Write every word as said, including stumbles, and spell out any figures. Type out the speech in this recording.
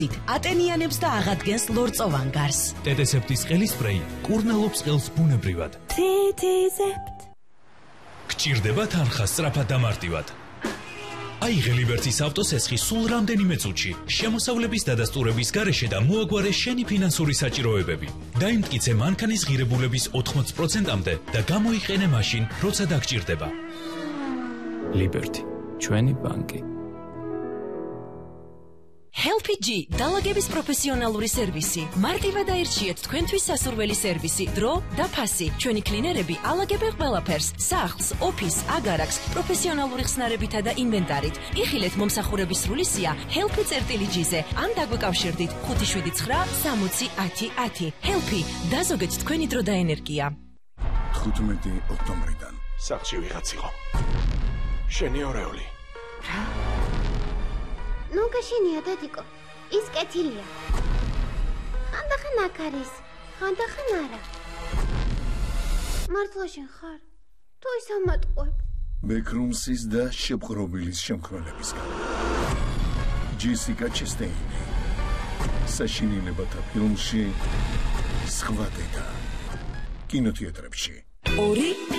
ატენიანებს და აღადგენს ლორწოვან გარს. ტეტესეპტის ყელი სპრეი კურნალობს ყელს ბუნებრივად. ტეტესეპტ. გჭირდება თანხა სწრაფად და მარტივად. აიღე ლიბერტის ავტოსესხი სულ რამდენიმე წუთში, შემოსავლების დადასტურების გარეშე და მოაგვარე შენი ფინანსური საჭიროებები. დაიმტკიცე მანქანის ღირებულების ოთხმოცი პროცენტამდე და გამოიყენე მაშინ, როცა დაგჭირდება. ლიბერტი, ჩვენი ბანკი. Helpy G დალაგების პროფესიონალური სერვისი. მარტივად აირჩიეთ თქვენთვის სასურველი სერვისი, დრო და ფასი. ჩვენი კლინერები ალაგებენ ყველაფერს: სახლს, ოფისს, აგარაკს, პროფესიონალური ხსნარებითა და ინვენტარით. იხილეთ მომსახურების სრული სია Helpy წერტილი G-ზე. ან დაგვეკავშირდით ხუთი შვიდი ცხრა სამოცი ათი ათი. Helpy დაზოგეთ თქვენი დრო და ენერგია. თხუთმეტი ოქტომბრიდან სახლში ვიღაც იყო. შენი ორეული. ნუ გაშენია დადიკო, ის კეთილია. ხანდახან აქ არის, ხანდახან არა. მართლა შენ ხარ? თუ ის ამატყუებ? ბეკრუმსის და შეპყრობილის შემქმნელებისგან. ჯესიკა ჩესტეინი. საშინელებათა ფილმში სხვა დედა. კინოთეატრებში. ორი